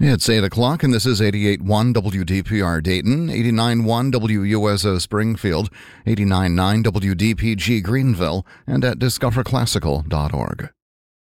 It's 8 o'clock, and this is 88.1 WDPR Dayton, 89.1 WUSO Springfield, 89.9 WDPG Greenville, and at discoverclassical.org.